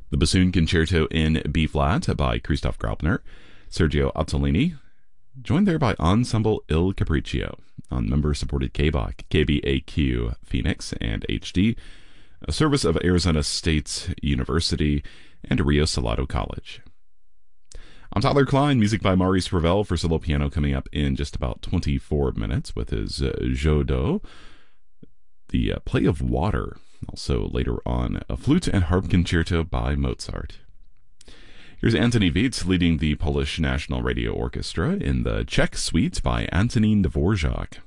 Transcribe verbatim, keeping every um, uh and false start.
The Bassoon Concerto in B-flat by Christoph Graupner, Sergio Ottolini, joined there by Ensemble Il Capriccio on member-supported K B A Q, K B A Q Phoenix and H D, a service of Arizona State University and Rio Salado College. I'm Tyler Klein, music by Maurice Ravel for solo piano coming up in just about twenty-four minutes with his uh, Jeu d'eau, the uh, Play of Water. Also later on, a flute and harp concerto by Mozart. Here's Antoni Witte leading the Polish National Radio Orchestra in the Czech Suite by Antonín Dvorak.